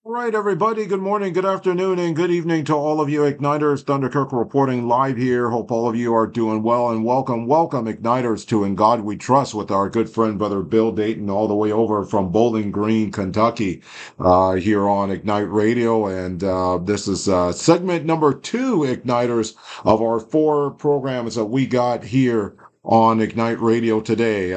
All right, everybody. Good morning, good afternoon, and good evening to all of you Igniters. Thunder Kirk reporting live here. Hope all of you are doing well, and welcome Igniters to In God We Trust with our good friend, Brother Bill Dayton, all the way over from Bowling Green, Kentucky, here on Ignite Radio. And this is segment number 2, Igniters, of our 4 programs that we got here on Ignite Radio today.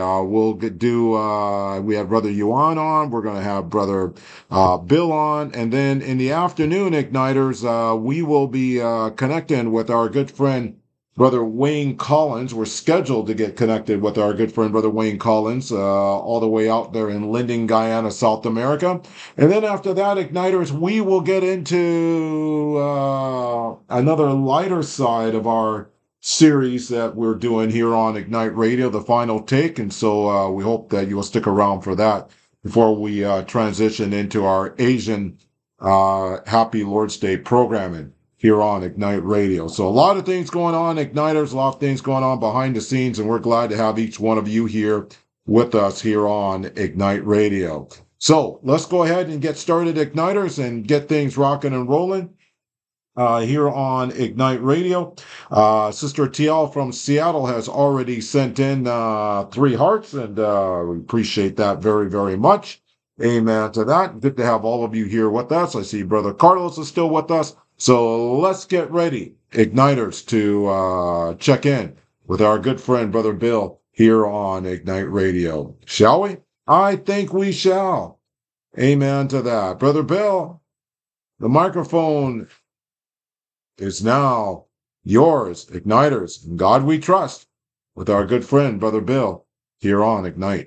We have Brother Yuan on. We're going to have Brother Bill on, and then in the afternoon, Igniters, we will be connecting with our good friend, Brother Wayne Collins. We're scheduled to get connected with our good friend, Brother Wayne Collins, all the way out there in Linden, Guyana, South America. And then after that, Igniters, we will get into another lighter side of our series that we're doing here on Ignite Radio, the final take. And so we hope that you'll stick around for that before we transition into our Asian Happy Lord's Day programming here on Ignite Radio. So a lot of things going on, Igniters, a lot of things going on behind the scenes, and we're glad to have each one of you here with us here on Ignite Radio. So let's go ahead and get started, Igniters, and get things rocking and rolling here on Ignite Radio. Sister TL from Seattle has already sent in 3 hearts, and we appreciate that very, very much. Amen to that. Good to have all of you here with us. I see Brother Carlos is still with us. So let's get ready, Igniters, to check in with our good friend, Brother Bill, here on Ignite Radio. Shall we? I think we shall. Amen to that. Brother Bill, the microphone is now yours, Igniters. In God we trust, with our good friend, Brother Bill, here on Ignite.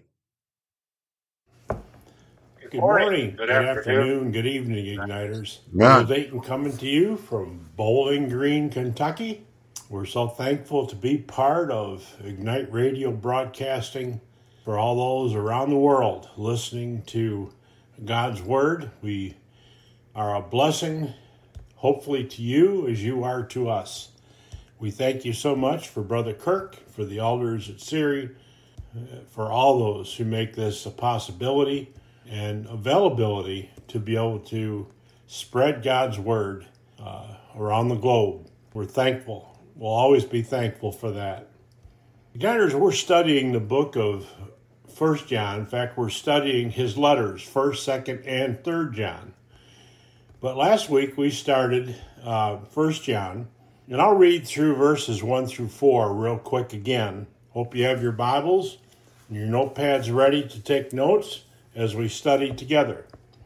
Good morning, good afternoon, good evening, Igniters. Man. Bill Dayton coming to you from Bowling Green, Kentucky. We're so thankful to be part of Ignite Radio broadcasting for all those around the world listening to God's Word. We are a blessing, hopefully to you as you are to us. We thank you so much for Brother Kirk, for the elders at Siri, for all those who make this a possibility and availability to be able to spread God's Word around the globe. We're thankful. We'll always be thankful for that. Igniters, we're studying the book of 1 John. In fact, we're studying his letters, 1st, 2nd, and 3rd John. But last week we started 1 John, and I'll read through verses 1 through 4 real quick again. Hope you have your Bibles and your notepads ready to take notes as we study together.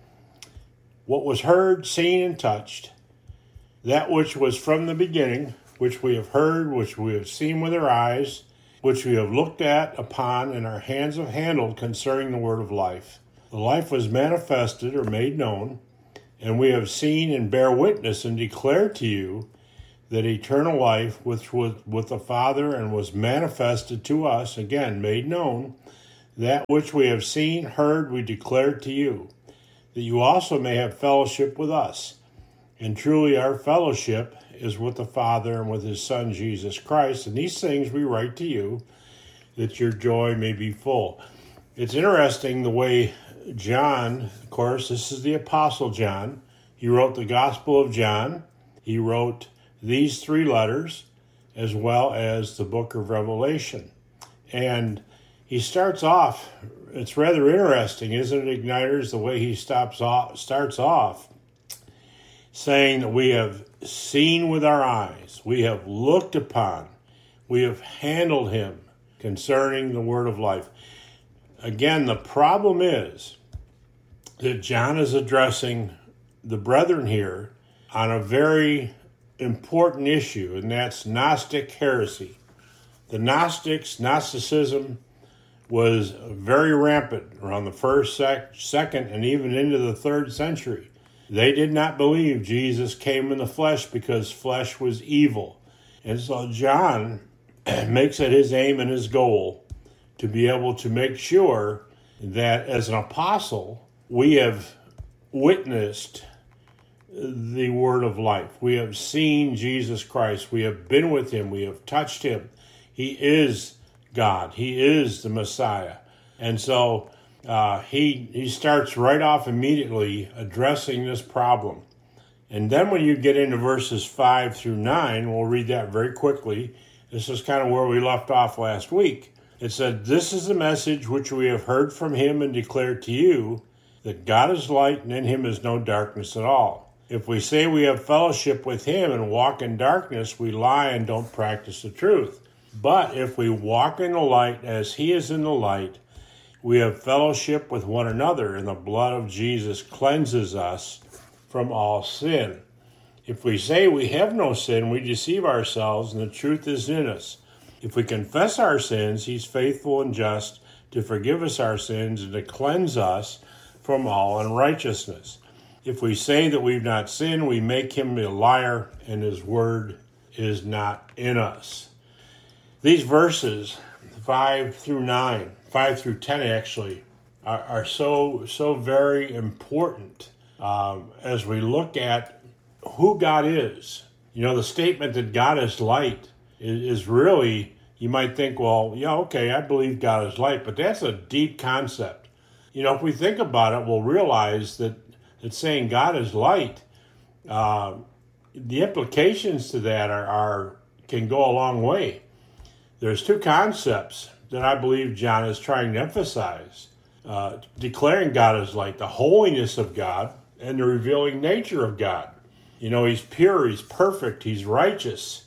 What was heard, seen, and touched, that which was from the beginning, which we have heard, which we have seen with our eyes, which we have looked at upon, and our hands have handled concerning the word of life. The life was manifested or made known, and we have seen and bear witness and declare to you that eternal life which was with the Father and was manifested to us, again made known, that which we have seen, heard, we declare to you, that you also may have fellowship with us. And truly our fellowship is with the Father and with his Son, Jesus Christ. And these things we write to you, that your joy may be full. It's interesting the way John, of course, this is the Apostle John. He wrote the Gospel of John. He wrote these 3 letters, as well as the book of Revelation. And he starts off, it's rather interesting, isn't it, Igniters, the way he starts off saying that we have seen with our eyes, we have looked upon, we have handled him concerning the word of life. Again, the problem is that John is addressing the brethren here on a very important issue, and that's Gnostic heresy. The Gnosticism was very rampant around the 1st, 2nd, and even into the 3rd century. They did not believe Jesus came in the flesh because flesh was evil. And so John makes it his aim and his goal to be able to make sure that as an apostle, we have witnessed the word of life. We have seen Jesus Christ. We have been with him. We have touched him. He is God. He is the Messiah. And so he starts right off immediately addressing this problem. And then when you get into verses 5 through 9, we'll read that very quickly. This is kind of where we left off last week. It said, "This is the message which we have heard from him and declared to you, that God is light and in him is no darkness at all. If we say we have fellowship with him and walk in darkness, we lie and don't practice the truth. But if we walk in the light as he is in the light, we have fellowship with one another, and the blood of Jesus cleanses us from all sin. If we say we have no sin, we deceive ourselves, and the truth is in us. If we confess our sins, he's faithful and just to forgive us our sins and to cleanse us from all unrighteousness. If we say that we've not sinned, we make him a liar, and his word is not in us." These verses, 5 through 10 actually, are so very important as we look at who God is. You know, the statement that God is light is really, you might think, well, yeah, okay, I believe God is light, but that's a deep concept. You know, if we think about it, we'll realize that saying God is light, the implications to that can go a long way. There's two concepts that I believe John is trying to emphasize. Declaring God is light, the holiness of God, and the revealing nature of God. You know, he's pure, he's perfect, he's righteous.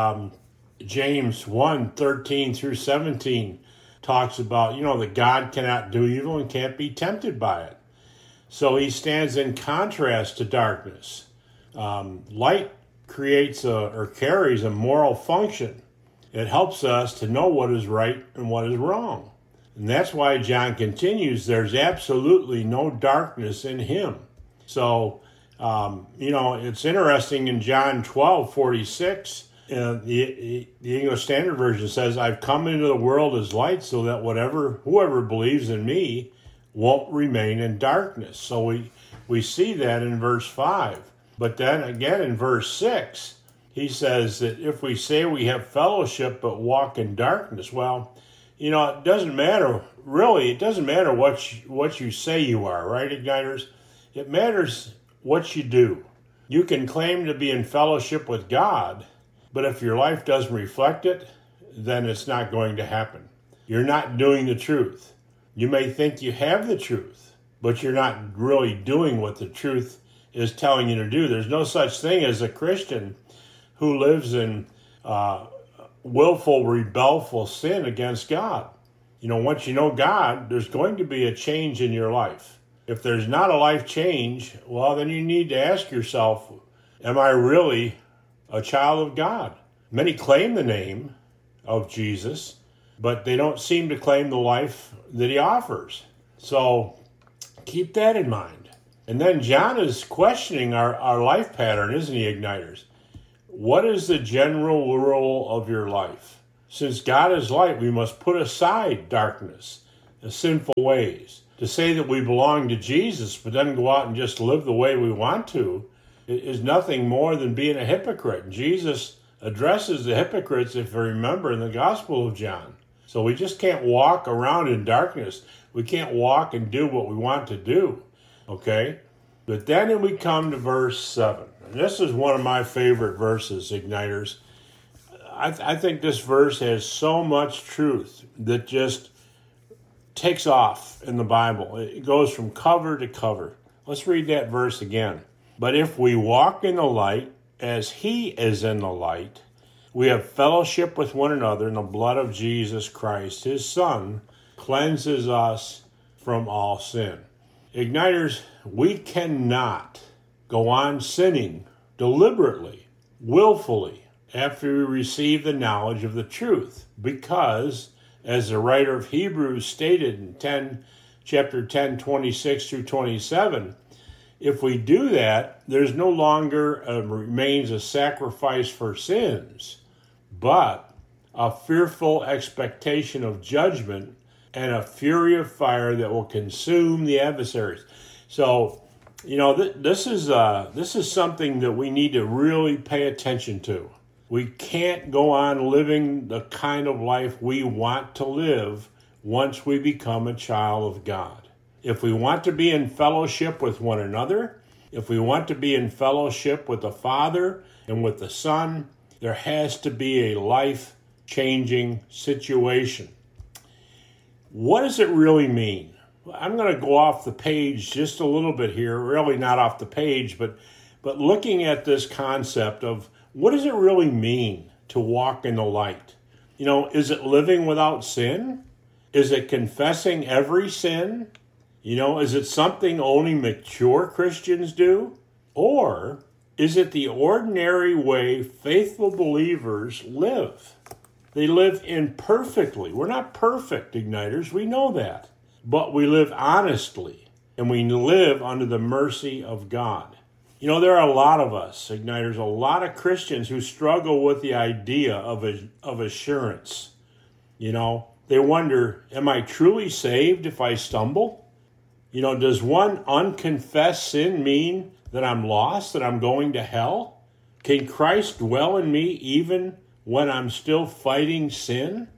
James 1:13 through 17 talks about, you know, that God cannot do evil and can't be tempted by it. So he stands in contrast to darkness. Light creates or carries a moral function. It helps us to know what is right and what is wrong. And that's why John continues, there's absolutely no darkness in him. So, you know, it's interesting in John 12:46, the English Standard Version says, "I've come into the world as light so that whoever believes in me won't remain in darkness." So we see that in verse 5. But then again in verse 6, he says that if we say we have fellowship but walk in darkness, well, you know, it doesn't matter, really, it doesn't matter what you say you are, right, Igniters? It matters what you do. You can claim to be in fellowship with God, but if your life doesn't reflect it, then it's not going to happen. You're not doing the truth. You may think you have the truth, but you're not really doing what the truth is telling you to do. There's no such thing as a Christian who lives in willful, rebelful sin against God. You know, once you know God, there's going to be a change in your life. If there's not a life change, well, then you need to ask yourself, am I really a child of God? Many claim the name of Jesus, but they don't seem to claim the life that he offers. So keep that in mind. And then John is questioning our life pattern, isn't he, Igniters? What is the general rule of your life? Since God is light, we must put aside darkness and sinful ways. To say that we belong to Jesus, but then go out and just live the way we want to, is nothing more than being a hypocrite. Jesus addresses the hypocrites, if you remember, in the Gospel of John. So we just can't walk around in darkness. We can't walk and do what we want to do, okay? But then we come to verse 7. And this is one of my favorite verses, Igniters. I think this verse has so much truth that just takes off in the Bible. It goes from cover to cover. Let's read that verse again. "But if we walk in the light, as he is in the light, we have fellowship with one another, and the blood of Jesus Christ, his Son, cleanses us from all sin." Igniters, we cannot go on sinning deliberately, willfully, after we receive the knowledge of the truth, because, as the writer of Hebrews stated in chapter 10, 26 through 27, if we do that, there's no longer remains a sacrifice for sins, but a fearful expectation of judgment and a fury of fire that will consume the adversaries. So, you know, this is something that we need to really pay attention to. We can't go on living the kind of life we want to live once we become a child of God. If we want to be in fellowship with one another, if we want to be in fellowship with the Father and with the Son, there has to be a life-changing situation. What does it really mean? I'm going to go off the page just a little bit here, really not off the page, but looking at this concept of what does it really mean to walk in the light? Is it living without sin? Is it confessing every sin? Is it something only mature Christians do? Or is it the ordinary way faithful believers live? They live imperfectly. We're not perfect, Igniters. We know that. But we live honestly, and we live under the mercy of God. There are a lot of us, Igniters, a lot of Christians who struggle with the idea of assurance. They wonder, am I truly saved if I stumble? Does one unconfessed sin mean that I'm lost, that I'm going to hell? Can Christ dwell in me even when I'm still fighting sin?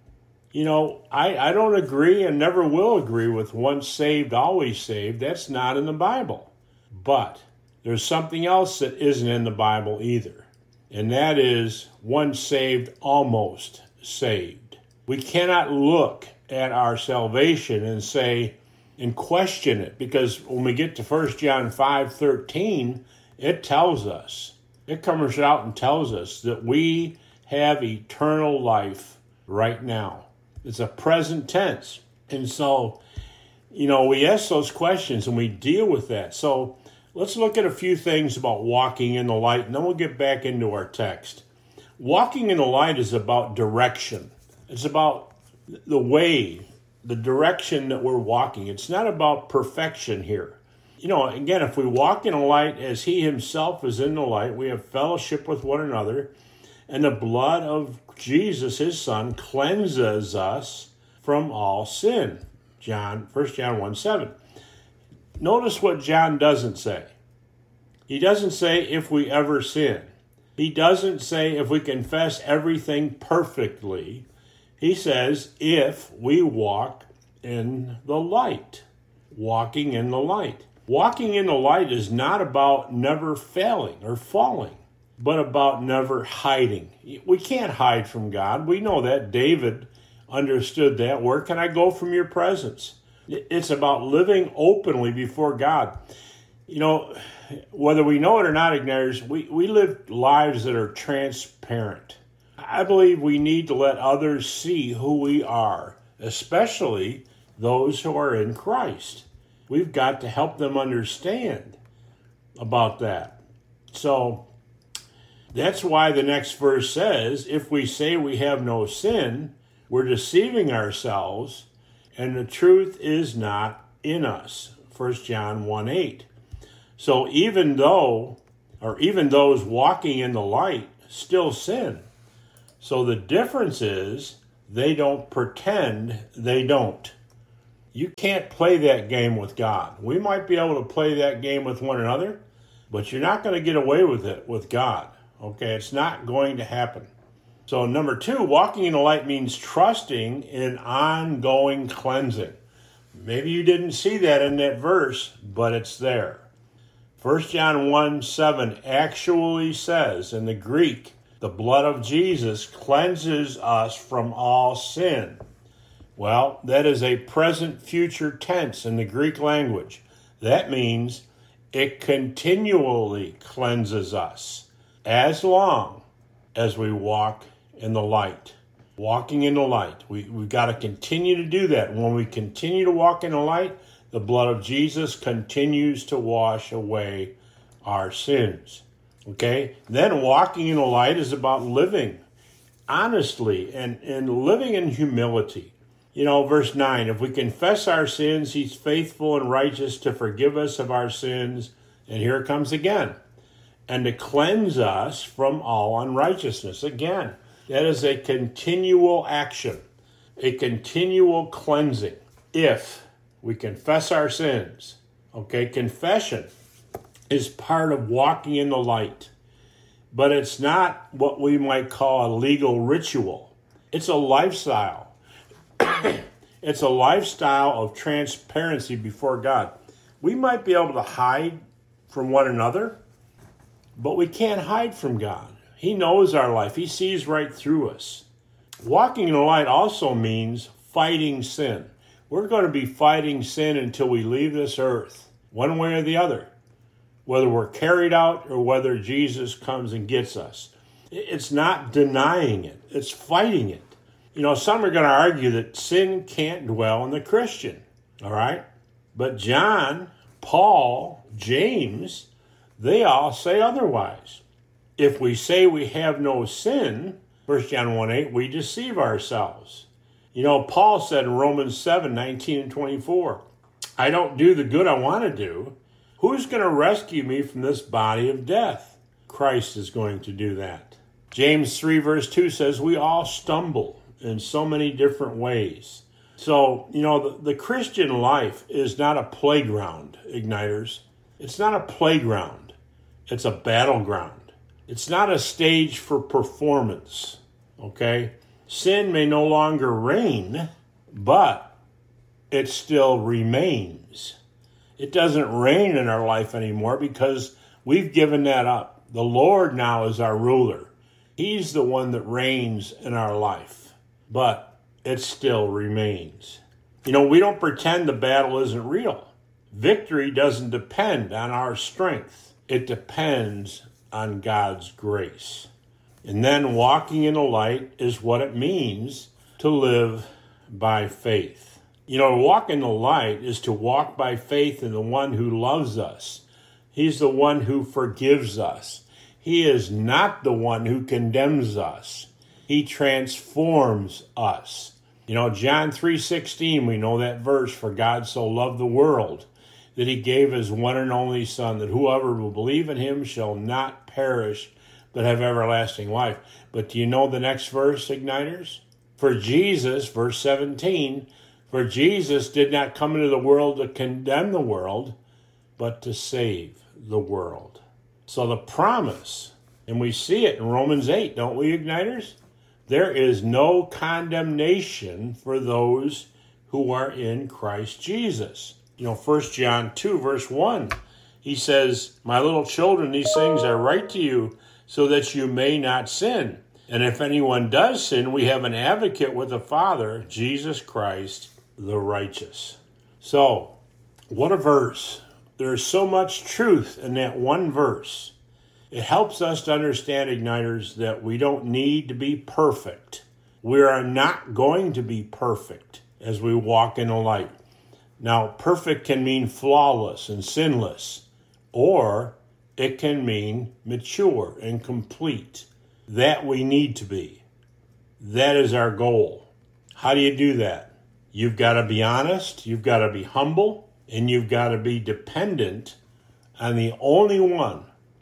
I don't agree and never will agree with once saved, always saved. That's not in the Bible. But there's something else that isn't in the Bible either. And that is once saved, almost saved. We cannot look at our salvation and question it, because when we get to 1 John 5:13, it tells us, it comes out and tells us that we have eternal life right now. It's a present tense. And so, we ask those questions and we deal with that. So let's look at a few things about walking in the light, and then we'll get back into our text. Walking in the light is about direction. It's about the way, the direction that we're walking. It's not about perfection here. Again, if we walk in the light as he himself is in the light, we have fellowship with one another, and the blood of Jesus, his son, cleanses us from all sin. 1 John 1:7. Notice what John doesn't say. He doesn't say if we ever sin. He doesn't say if we confess everything perfectly. He says if we walk in the light. Walking in the light. Walking in the light is not about never failing or falling, but about never hiding. We can't hide from God. We know that. David understood that. Where can I go from your presence? It's about living openly before God. Whether we know it or not, Igniters, we live lives that are transparent. I believe we need to let others see who we are, especially those who are in Christ. We've got to help them understand about that. So that's why the next verse says, if we say we have no sin, we're deceiving ourselves, and the truth is not in us. 1 John 1:8. So even those walking in the light still sin. So the difference is they don't pretend they don't. You can't play that game with God. We might be able to play that game with one another, but you're not going to get away with it with God. Okay, it's not going to happen. So number 2, walking in the light means trusting in ongoing cleansing. Maybe you didn't see that in that verse, but it's there. 1 John 1:7 actually says in the Greek, the blood of Jesus cleanses us from all sin. Well, that is a present future tense in the Greek language. That means it continually cleanses us as long as we walk in the light. Walking in the light. We've got to continue to do that. When we continue to walk in the light, the blood of Jesus continues to wash away our sins. Okay? Then walking in the light is about living honestly and living in humility. Verse 9, if we confess our sins, he's faithful and righteous to forgive us of our sins. And here it comes again. And to cleanse us from all unrighteousness. Again, that is a continual action, a continual cleansing. If we confess our sins, okay, confession is part of walking in the light. But it's not what we might call a legal ritual. It's a lifestyle. It's a lifestyle of transparency before God. We might be able to hide from one another, but we can't hide from God. He knows our life. He sees right through us. Walking in the light also means fighting sin. We're going to be fighting sin until we leave this earth, one way or the other, whether we're carried out or whether Jesus comes and gets us. It's not denying it. It's fighting it. Some are going to argue that sin can't dwell in the Christian, all right? But John, Paul, James, they all say otherwise. If we say we have no sin, 1 John 1:8, we deceive ourselves. Paul said in Romans 7:19 and 24, I don't do the good I want to do. Who's going to rescue me from this body of death? Christ is going to do that. James 3 verse 2 says we all stumble in so many different ways. So, the Christian life is not a playground, Igniters. It's not a playground. It's a battleground. It's not a stage for performance, okay? Sin may no longer reign, but it still remains. It doesn't reign in our life anymore because we've given that up. The Lord now is our ruler. He's the one that reigns in our life, but it still remains. We don't pretend the battle isn't real. Victory doesn't depend on our strength. It depends on God's grace. And then walking in the light is what it means to live by faith. To walk in the light is to walk by faith in the one who loves us. He's the one who forgives us. He is not the one who condemns us. He transforms us. John 3:16, we know that verse, for God so loved the world that he gave his one and only Son, that whoever will believe in him shall not perish, but have everlasting life. But do you know the next verse, Igniters? For Jesus, verse 17, for Jesus did not come into the world to condemn the world, but to save the world. So the promise, and we see it in Romans 8, don't we, Igniters? There is no condemnation for those who are in Christ Jesus. 1 John 2, verse 1, he says, my little children, these things I write to you so that you may not sin. And if anyone does sin, we have an advocate with the Father, Jesus Christ, the righteous. So, what a verse. There's so much truth in that one verse. It helps us to understand, Igniters, that we don't need to be perfect. We are not going to be perfect as we walk in the light. Now, perfect can mean flawless and sinless, or it can mean mature and complete. That we need to be. That is our goal. How do you do that? You've got to be honest, you've got to be humble, and you've got to be dependent on the only one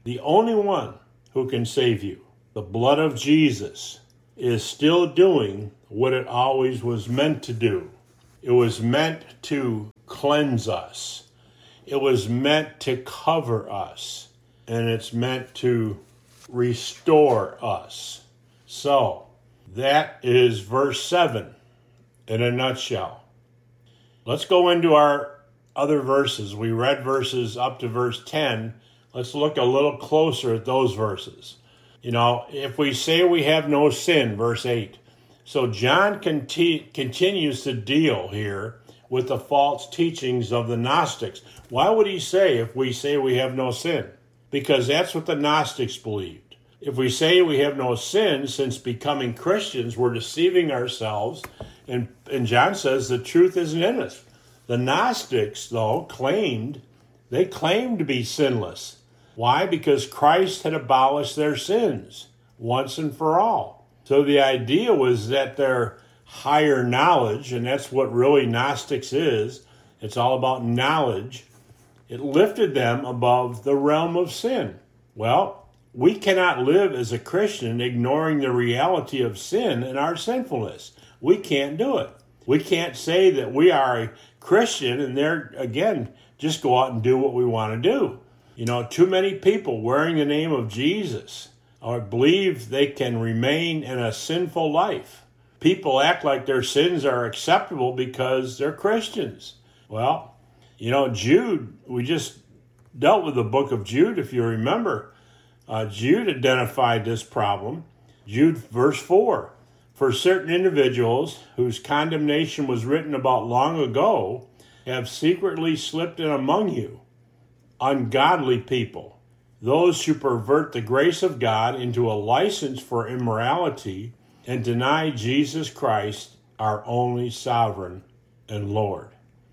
who can save you. The blood of Jesus is still doing what it always was meant to do. It was meant to cleanse us. It was meant to cover us. And it's meant to restore us. So, that is verse 7 in a nutshell. Let's go into our other verses. We read verses up to verse 10. Let's look a little closer at those verses. If we say we have no sin, verse 8. So John continues to deal here with the false teachings of the Gnostics. Why would he say if we say we have no sin? Because that's what the Gnostics believed. If we say we have no sin, since becoming Christians, we're deceiving ourselves. And John says the truth isn't in us. The Gnostics, though, claimed to be sinless. Why? Because Christ had abolished their sins once and for all. So the idea was that their higher knowledge, and that's what really Gnostics is, it's all about knowledge, it lifted them above the realm of sin. Well, we cannot live as a Christian ignoring the reality of sin and our sinfulness. We can't do it. We can't say that we are a Christian and there, again, just go out and do what we want to do. Too many people wearing the name of Jesus or believe they can remain in a sinful life. people act like their sins are acceptable because they're Christians. Well, Jude, we just dealt with the book of Jude, if you remember. Jude identified this problem. Jude verse 4, for certain individuals whose condemnation was written about long ago have secretly slipped in among you, ungodly people, those who pervert the grace of God into a license for immorality and deny Jesus Christ, our only sovereign and Lord.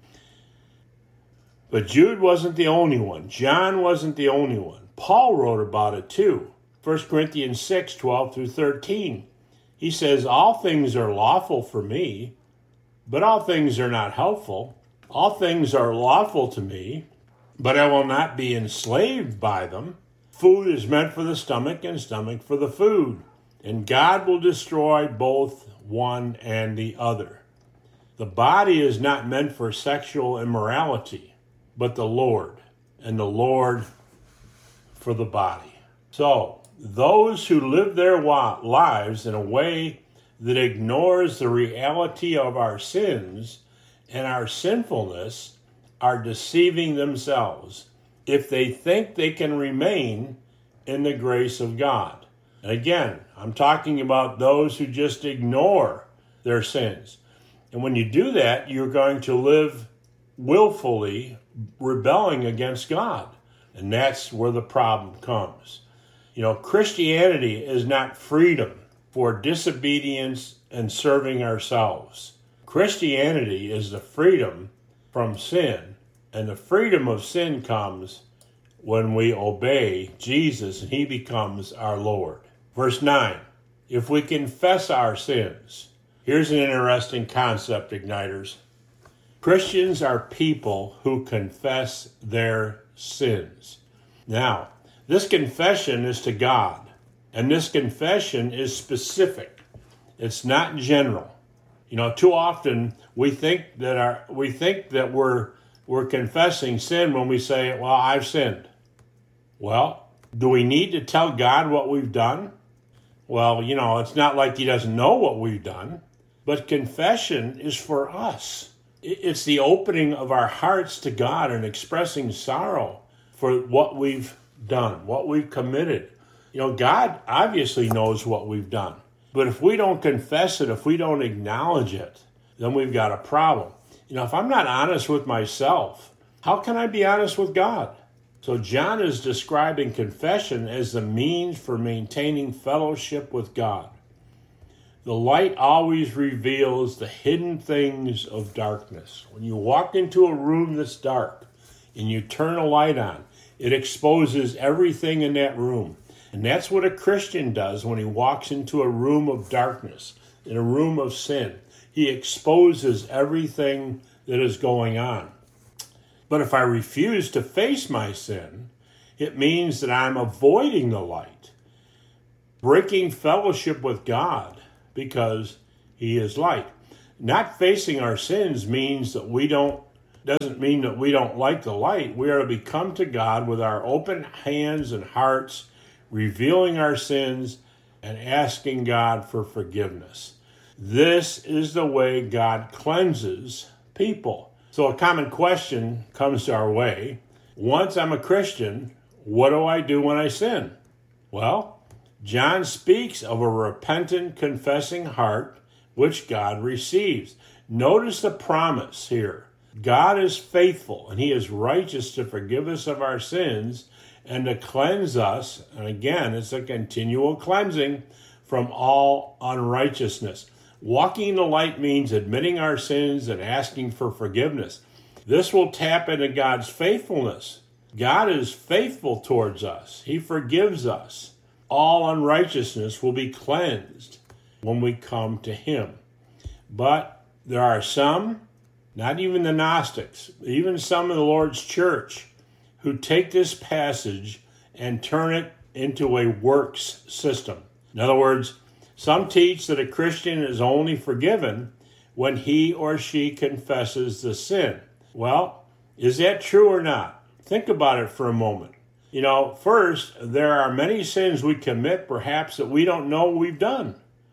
But Jude wasn't the only one. John wasn't the only one. Paul wrote about it too. 1 Corinthians 6, 12 through 13. He says, all things are lawful for me, but all things are not helpful. All things are lawful to me, but I will not be enslaved by them. Food is meant for the stomach and stomach for the food, and God will destroy both one and the other. The body is not meant for sexual immorality, but the Lord, and the Lord for the body. So, those who live their lives in a way that ignores the reality of our sins and our sinfulness are deceiving themselves if they think they can remain in the grace of God. And again, I'm talking about those who just ignore their sins. And when you do that, you're going to live willfully rebelling against God. And that's where the problem comes. Christianity is not freedom for disobedience and serving ourselves. Christianity is the freedom from sin. And the freedom of sin comes when we obey Jesus and he becomes our Lord. Verse 9, if we confess our sins. Here's an interesting concept, Igniters. Christians are people who confess their sins. Now, this confession is to God, and this confession is specific. It's not general. Too often we think that we're confessing sin when we say, well, I've sinned. Well, do we need to tell God what we've done? Well, it's not like he doesn't know what we've done, but confession is for us. It's the opening of our hearts to God and expressing sorrow for what we've done, what we've committed. God obviously knows what we've done. But if we don't confess it, if we don't acknowledge it, then we've got a problem. If I'm not honest with myself, how can I be honest with God? So John is describing confession as the means for maintaining fellowship with God. The light always reveals the hidden things of darkness. When you walk into a room that's dark and you turn a light on, it exposes everything in that room. And that's what a Christian does when he walks into a room of darkness, in a room of sin. He exposes everything that is going on. But if I refuse to face my sin, it means that I'm avoiding the light, breaking fellowship with God because he is light. Not facing our sins doesn't mean that we don't like the light. We are to come to God with our open hands and hearts, revealing our sins and asking God for forgiveness. This is the way God cleanses people. So a common question comes to our way. Once I'm a Christian, what do I do when I sin? Well, John speaks of a repentant, confessing heart, which God receives. Notice the promise here. God is faithful, and he is righteous to forgive us of our sins and to cleanse us. And again, it's a continual cleansing from all unrighteousness. Walking in the light means admitting our sins and asking for forgiveness. This will tap into God's faithfulness. God is faithful towards us. He forgives us. All unrighteousness will be cleansed when we come to him. But there are some, not even the Gnostics, even some in the Lord's church, who take this passage and turn it into a works system. In other words, some teach that a Christian is only forgiven when he or she confesses the sin. Well, is that true or not? Think about it for a moment. First, there are many sins we commit perhaps that we don't know we've done.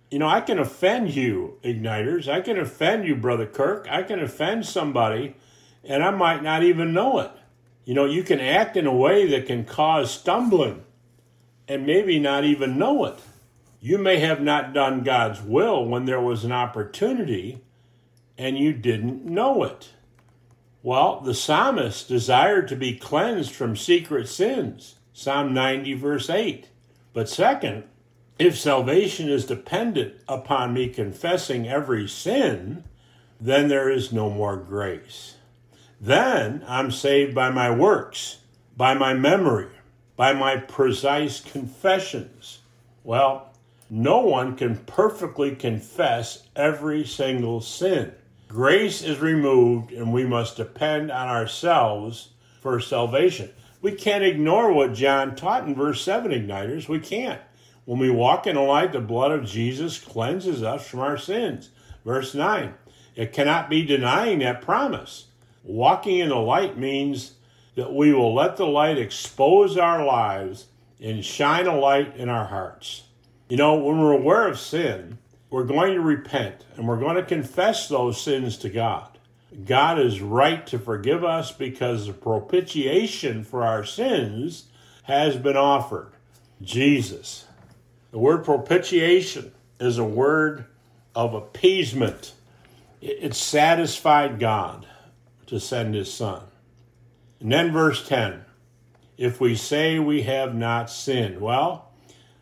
I can offend you, Igniters. I can offend you, Brother Kirk. I can offend somebody, and I might not even know it. You can act in a way that can cause stumbling and maybe not even know it. You may have not done God's will when there was an opportunity and you didn't know it. Well, the psalmist desired to be cleansed from secret sins, Psalm 90, verse 8. But second, if salvation is dependent upon me confessing every sin, then there is no more grace. Then I'm saved by my works, by my memory, by my precise confessions. Well, no one can perfectly confess every single sin. Grace is removed and we must depend on ourselves for salvation. We can't ignore what John taught in verse 7, Igniters. We can't. When we walk in the light, the blood of Jesus cleanses us from our sins. Verse 9, it cannot be denying that promise. Walking in the light means that we will let the light expose our lives and shine a light in our hearts. When we're aware of sin, we're going to repent and we're going to confess those sins to God. God is right to forgive us because the propitiation for our sins has been offered. Jesus. The word propitiation is a word of appeasement. It satisfied God to send his son. And then verse 10, if we say we have not sinned. Well,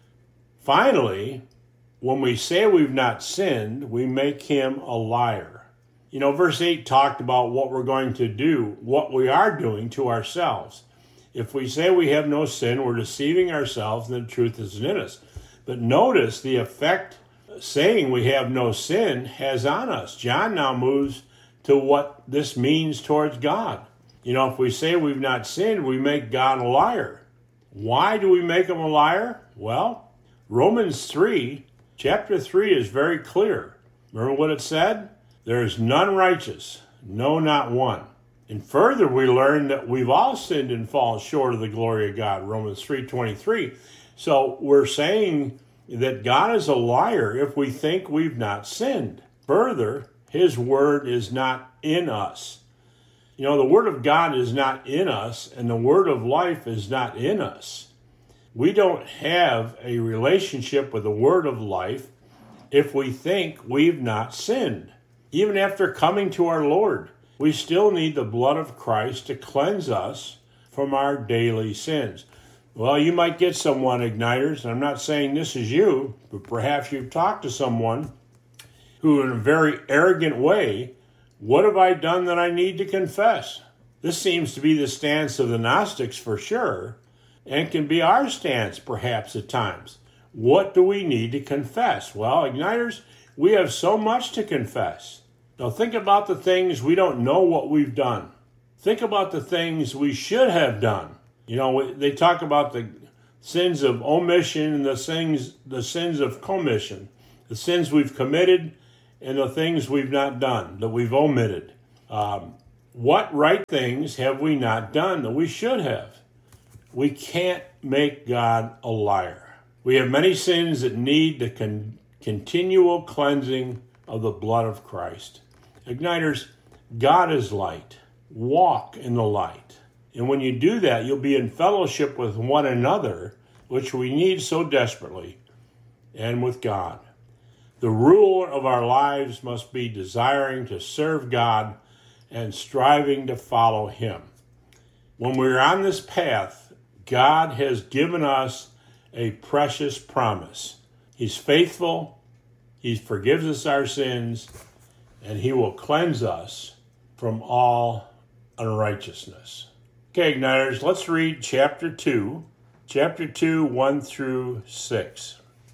finally, when we say we've not sinned, we make him a liar. Verse 8 talked about what we're going to do, what we are doing to ourselves. If we say we have no sin, we're deceiving ourselves and the truth isn't in us. But notice the effect saying we have no sin has on us. John now moves to what this means towards God. If we say we've not sinned, we make God a liar. Why do we make him a liar? Well, Romans 3, chapter 3 is very clear. Remember what it said? There is none righteous, no, not one. And further, we learn that we've all sinned and fallen short of the glory of God, Romans 3:23. So we're saying that God is a liar if we think we've not sinned. Further, his word is not in us. The word of God is not in us, and the word of life is not in us. We don't have a relationship with the word of life if we think we've not sinned. Even after coming to our Lord, we still need the blood of Christ to cleanse us from our daily sins. Well, you might get someone, Igniters, and I'm not saying this is you, but perhaps you've talked to someone who in a very arrogant way, what have I done that I need to confess? This seems to be the stance of the Gnostics for sure, and can be our stance perhaps at times. What do we need to confess? Well, Igniters, we have so much to confess. Now think about the things we don't know what we've done. Think about the things we should have done. They talk about the sins of omission and the sins of commission, the sins we've committed and the things we've not done, that we've omitted. What right things have we not done that we should have? We can't make God a liar. We have many sins that need the continual cleansing of the blood of Christ. Igniters, God is light. Walk in the light. And when you do that, you'll be in fellowship with one another, which we need so desperately, and with God. The rule of our lives must be desiring to serve God and striving to follow him. When we're on this path, God has given us a precious promise. He's faithful, he forgives us our sins, and he will cleanse us from all unrighteousness. Okay, Igniters, let's read chapter 2, 1 through 6.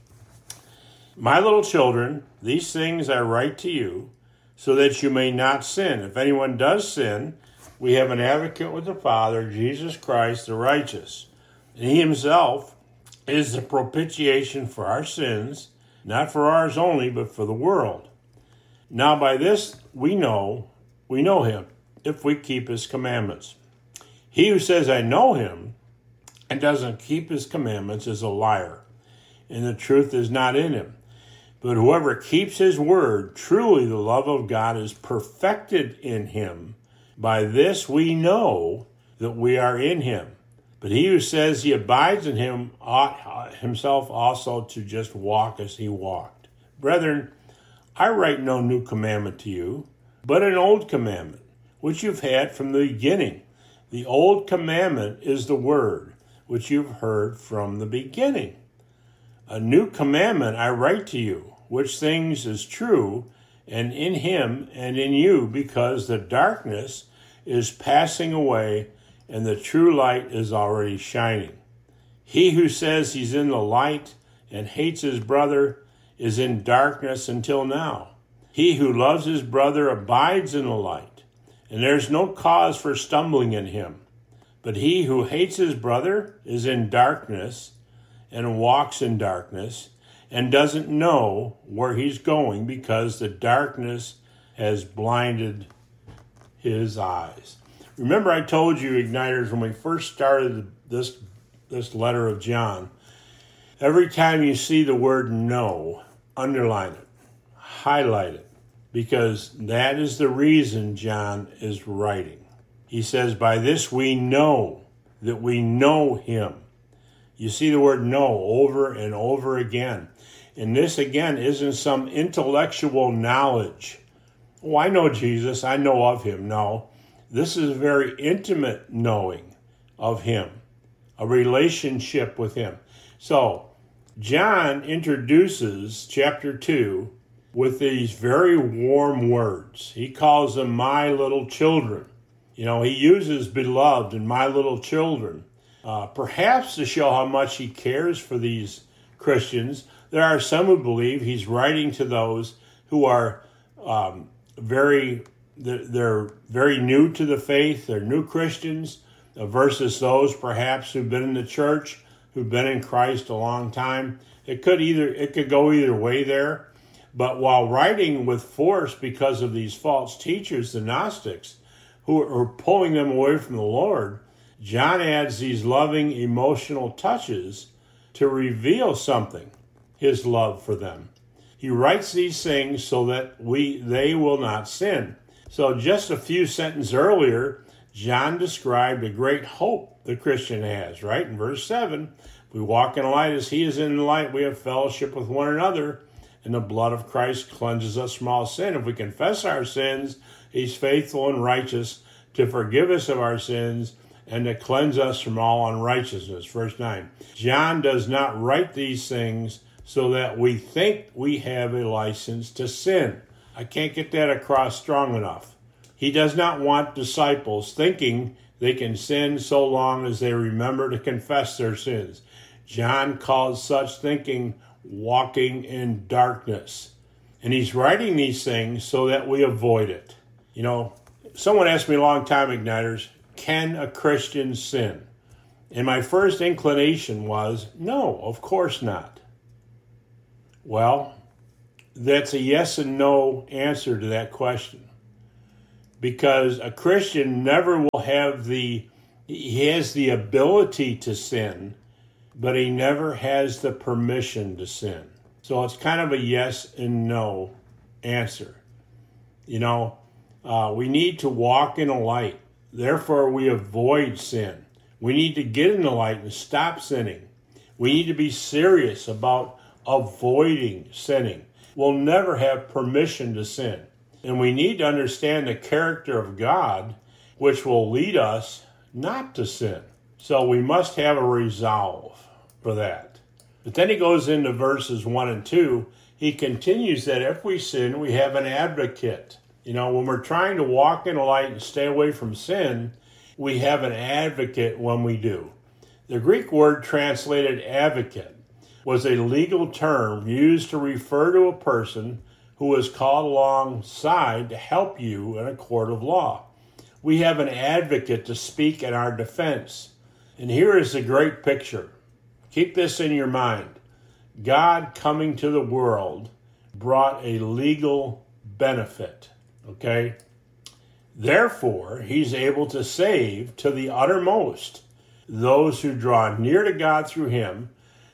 My little children, these things I write to you, so that you may not sin. If anyone does sin, we have an advocate with the Father, Jesus Christ the righteous. And he himself is the propitiation for our sins, not for ours only, but for the world. Now by this we know him, if we keep his commandments. He who says, I know him, and doesn't keep his commandments is a liar, and the truth is not in him. But whoever keeps his word, truly the love of God is perfected in him. By this we know that we are in him. But he who says he abides in him ought himself also to just walk as he walked. Brethren, I write no new commandment to you, but an old commandment, which you've had from the beginning. The old commandment is the word, which you've heard from the beginning. A new commandment I write to you, which things is true, and in him and in you, because the darkness is passing away, and the true light is already shining. He who says he's in the light and hates his brother is in darkness until now. He who loves his brother abides in the light, and there's no cause for stumbling in him. But he who hates his brother is in darkness and walks in darkness and doesn't know where he's going because the darkness has blinded his eyes. Remember, I told you, Igniters, when we first started this letter of John, every time you see the word know, underline it, highlight it, because that is the reason John is writing. He says, by this we know that we know him. You see the word know over and over again. And this, again, isn't some intellectual knowledge. Oh, I know Jesus, I know of him. No, this is a very intimate knowing of him, a relationship with him. So, John introduces chapter 2 with these very warm words. He calls them my little children. You know, he uses beloved and my little children, perhaps to show how much he cares for these Christians. There are some who believe he's writing to those who are they're very new to the faith. They're new Christians versus those perhaps who've been in the church, who've been in Christ a long time. It could go either way there. But while writing with force because of these false teachers, the Gnostics, who are pulling them away from the Lord, John adds these loving emotional touches to reveal something, his love for them. He writes these things so that they will not sin. So just a few sentences earlier, John described a great hope the Christian has, right? In verse 7, we walk in the light as he is in the light. We have fellowship with one another, and the blood of Christ cleanses us from all sin. If we confess our sins, he's faithful and righteous to forgive us of our sins and to cleanse us from all unrighteousness. Verse 9. John does not write these things so that we think we have a license to sin. I can't get that across strong enough. He does not want disciples thinking they can sin so long as they remember to confess their sins. John calls such thinking walking in darkness. And he's writing these things so that we avoid it. You know, someone asked me a long time, Igniters, can a Christian sin? And my first inclination was, no, of course not. Well, that's a yes and no answer to that question. Because a Christian never will have he has the ability to sin, but he never has the permission to sin. So it's kind of a yes and no answer. You know, we need to walk in the light. Therefore, we avoid sin. We need to get in the light and stop sinning. We need to be serious about avoiding sinning. We'll never have permission to sin. And we need to understand the character of God, which will lead us not to sin. So we must have a resolve for that. But then he goes into verses 1 and 2. He continues that if we sin, we have an advocate. You know, when we're trying to walk in the light and stay away from sin, we have an advocate when we do. The Greek word translated advocate was a legal term used to refer to a person who was called alongside to help you in a court of law. We have an advocate to speak in our defense. And here is a great picture. Keep this in your mind. God coming to the world brought a legal benefit, okay? Therefore, he's able to save to the uttermost those who draw near to God through him,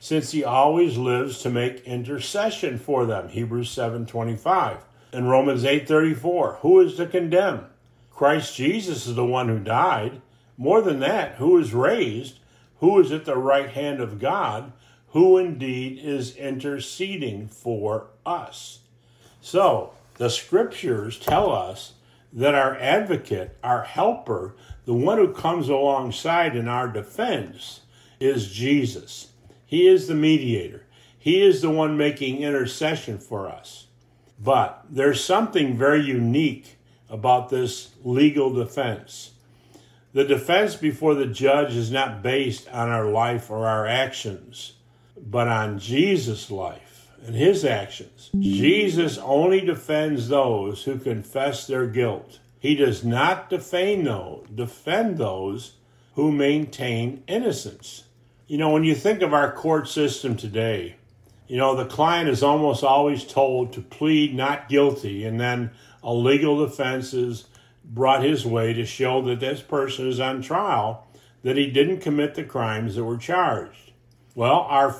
since he always lives to make intercession for them. Hebrews 7:25. And Romans 8:34. Who is to condemn? Christ Jesus is the one who died. More than that, who is raised, who is at the right hand of God, who indeed is interceding for us. So, the scriptures tell us that our advocate, our helper, the one who comes alongside in our defense, is Jesus. He is the mediator. He is the one making intercession for us. But there's something very unique about this legal defense. The defense before the judge is not based on our life or our actions, but on Jesus' life and his actions. Jesus only defends those who confess their guilt. He does not defend those who maintain innocence. When you think of our court system today, the client is almost always told to plead not guilty, and then a legal defense is brought his way to show that this person is on trial, that he didn't commit the crimes that were charged. Well, our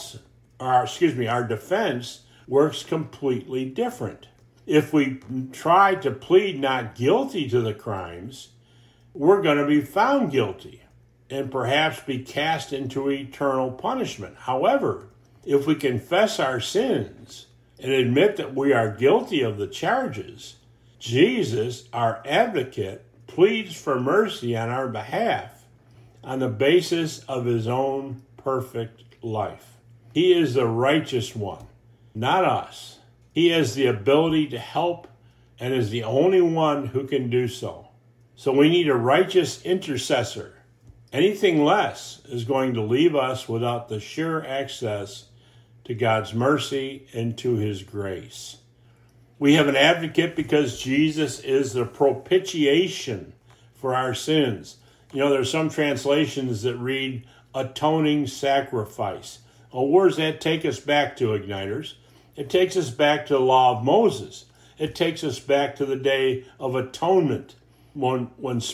defense works completely different. If we try to plead not guilty to the crimes, we're going to be found guilty and perhaps be cast into eternal punishment. However, if we confess our sins and admit that we are guilty of the charges, Jesus, our advocate, pleads for mercy on our behalf on the basis of his own perfect life. He is the righteous one, not us. He has the ability to help and is the only one who can do so. So we need a righteous intercessor. Anything less is going to leave us without the sure access to God's mercy and to his grace. We have an advocate because Jesus is the propitiation for our sins. There's some translations that read atoning sacrifice. Well, where does that take us back to, Igniters? It takes us back to the law of Moses. It takes us back to the day of atonement when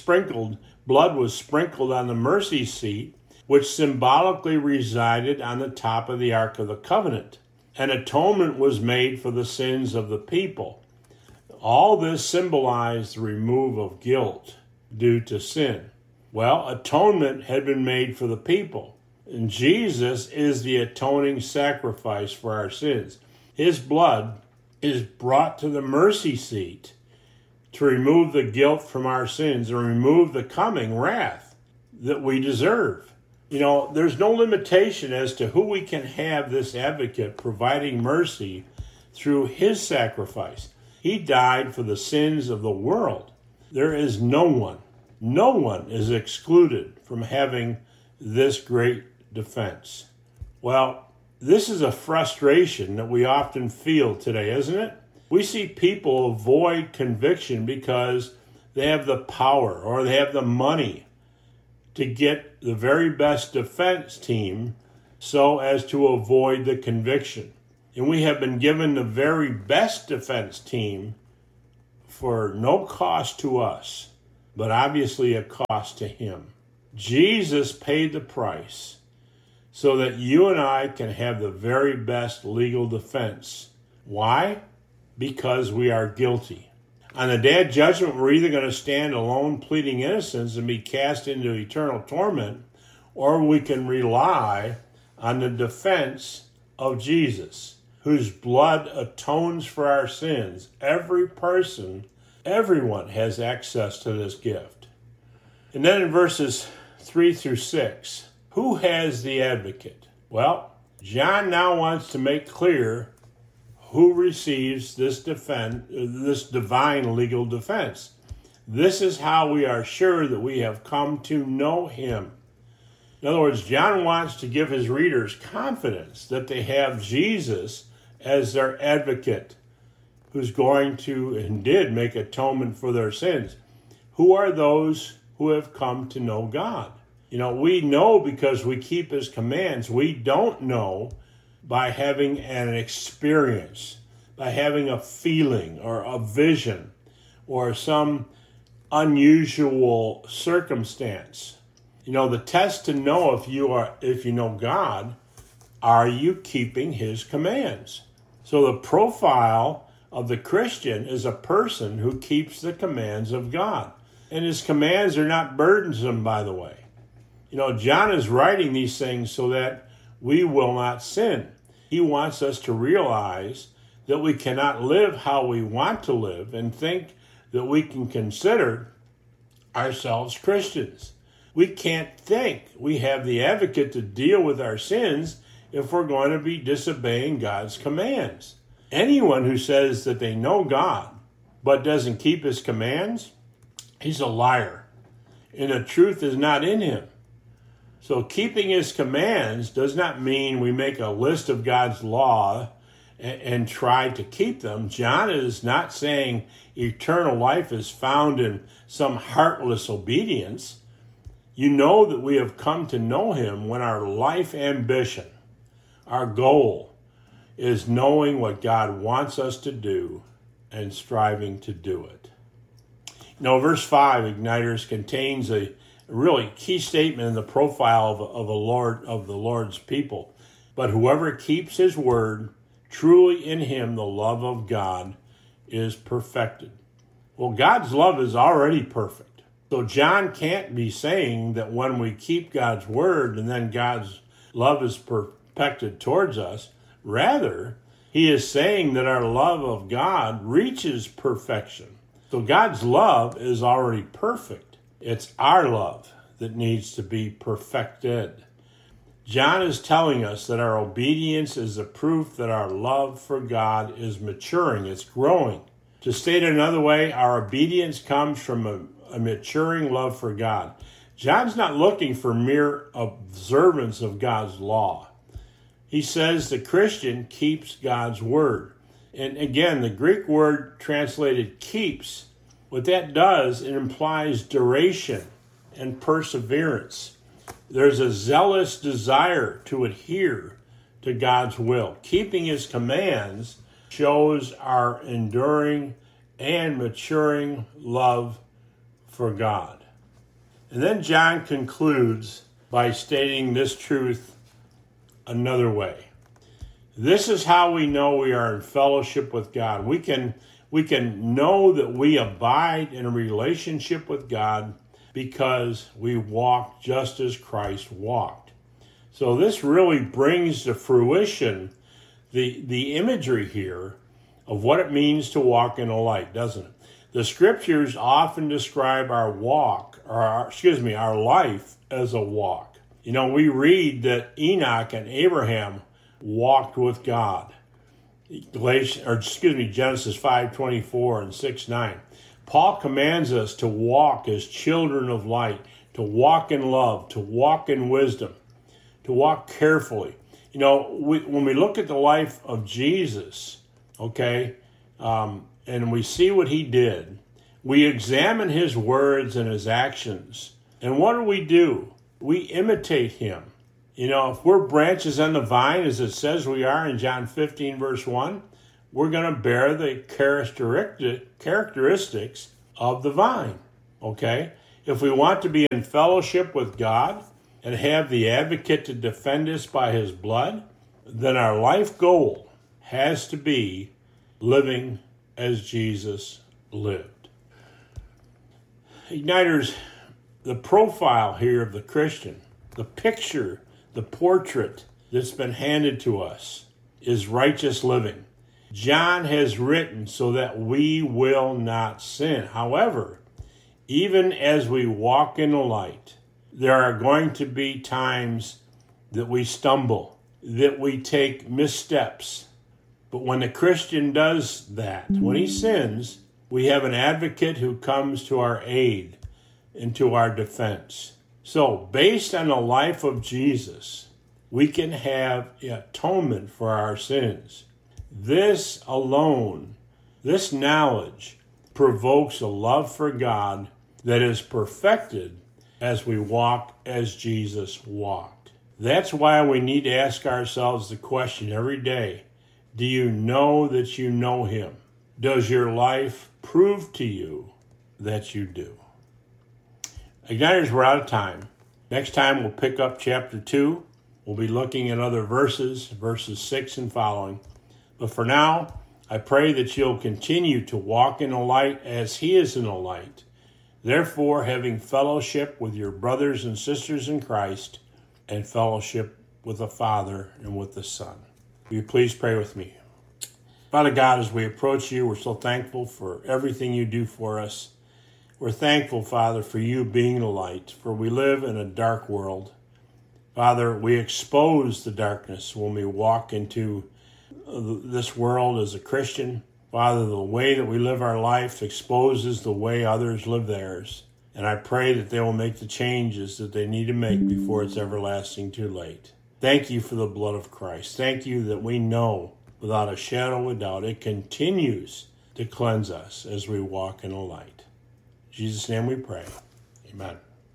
blood was sprinkled on the mercy seat, which symbolically resided on the top of the Ark of the Covenant. An atonement was made for the sins of the people. All this symbolized the removal of guilt due to sin. Well, atonement had been made for the people, and Jesus is the atoning sacrifice for our sins. His blood is brought to the mercy seat to remove the guilt from our sins and remove the coming wrath that we deserve. There's no limitation as to who we can have this advocate providing mercy through his sacrifice. He died for the sins of the world. There is no one is excluded from having this great defense. Well, this is a frustration that we often feel today, isn't it? We see people avoid conviction because they have the power or they have the money to get the very best defense team so as to avoid the conviction. And we have been given the very best defense team for no cost to us, but obviously a cost to him. Jesus paid the price so that you and I can have the very best legal defense. Why? Because we are guilty. On the day of judgment, we're either going to stand alone pleading innocence and be cast into eternal torment, or we can rely on the defense of Jesus, whose blood atones for our sins. Everyone has access to this gift. And then in verses 3 through 6, who has the advocate? Well, John now wants to make clear who receives this divine legal defense. This is how we are sure that we have come to know him. In other words, John wants to give his readers confidence that they have Jesus as their advocate, who's going to and did make atonement for their sins. Who are those who have come to know God? We know because we keep his commands. We don't know by having an experience, by having a feeling or a vision or some unusual circumstance. The test to know if you know God Are you keeping his commands? So the profile of the Christian is a person who keeps the commands of God. And his commands are not burdensome, by the way. John is writing these things so that we will not sin. He wants us to realize that we cannot live how we want to live and think that we can consider ourselves Christians. We can't think we have the advocate to deal with our sins if we're going to be disobeying God's commands. Anyone who says that they know God but doesn't keep his commands, he's a liar, and the truth is not in him. So keeping his commands does not mean we make a list of God's law and try to keep them. John is not saying eternal life is found in some heartless obedience. You know that we have come to know him when our life ambition, our goal, is knowing what God wants us to do and striving to do it. Verse 5, Igniters, contains a really key statement in the profile of the Lord's people. But whoever keeps his word, truly in him the love of God is perfected. Well, God's love is already perfect. So John can't be saying that when we keep God's word and then God's love is perfected towards us. Rather, he is saying that our love of God reaches perfection. So God's love is already perfect. It's our love that needs to be perfected. John is telling us that our obedience is a proof that our love for God is maturing, it's growing. To state it another way, our obedience comes from a maturing love for God. John's not looking for mere observance of God's law. He says the Christian keeps God's word. And again, the Greek word translated keeps, what that does, it implies duration and perseverance. There's a zealous desire to adhere to God's will. Keeping his commands shows our enduring and maturing love for God. And then John concludes by stating this truth another way. This is how we know we are in fellowship with God. We can know that we abide in a relationship with God because we walk just as Christ walked. So this really brings to fruition the imagery here of what it means to walk in the light, doesn't it? The scriptures often describe our our life as a walk. We read that Enoch and Abraham walked with God. Genesis 5:24 and 6:9. Paul commands us to walk as children of light, to walk in love, to walk in wisdom, to walk carefully. When we look at the life of Jesus, and we see what he did, we examine his words and his actions. And what do? We imitate him. If we're branches on the vine, as it says we are in John 15, verse 1, we're going to bear the characteristics of the vine, If we want to be in fellowship with God and have the advocate to defend us by his blood, then our life goal has to be living as Jesus lived. Igniters, the profile here of the Christian, the picture, the portrait that's been handed to us is righteous living. John has written so that we will not sin. However, even as we walk in the light, there are going to be times that we stumble, that we take missteps. But when the Christian does that, when he sins, we have an advocate who comes to our aid and to our defense. So, based on the life of Jesus, we can have atonement for our sins. This alone, this knowledge, provokes a love for God that is perfected as we walk as Jesus walked. That's why we need to ask ourselves the question every day, do you know that you know him? Does your life prove to you that you do? Igniters, we're out of time. Next time we'll pick up chapter 2 We'll be looking at other verses 6 and following. But for now, I pray that you'll continue to walk in the light as he is in the light. Therefore, having fellowship with your brothers and sisters in Christ and fellowship with the Father and with the Son. Will you please pray with me? Father God, as we approach you, we're so thankful for everything you do for us. We're thankful, Father, for you being the light, for we live in a dark world. Father, we expose the darkness when we walk into this world as a Christian. Father, the way that we live our life exposes the way others live theirs. And I pray that they will make the changes that they need to make before it's everlasting too late. Thank you for the blood of Christ. Thank you that we know without a shadow of a doubt it continues to cleanse us as we walk in the light. In Jesus' name we pray. Amen.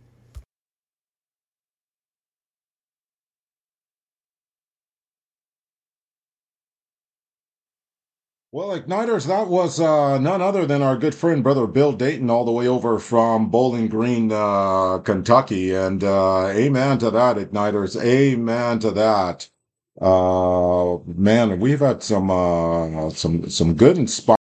Well, Igniters, that was none other than our good friend, Brother Bill Dayton, all the way over from Bowling Green, Kentucky. And amen to that, Igniters. Amen to that. Man, we've had some good inspiring.